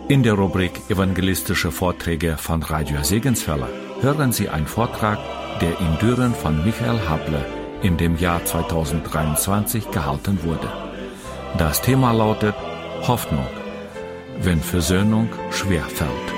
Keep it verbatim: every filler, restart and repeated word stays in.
In der Rubrik Evangelistische Vorträge von Radio Segenswelle hören Sie einen Vortrag, der in Düren von Michael Haple in dem Jahr zweitausenddreiundzwanzig gehalten wurde. Das Thema lautet Hoffnung, wenn Versöhnung schwer fällt.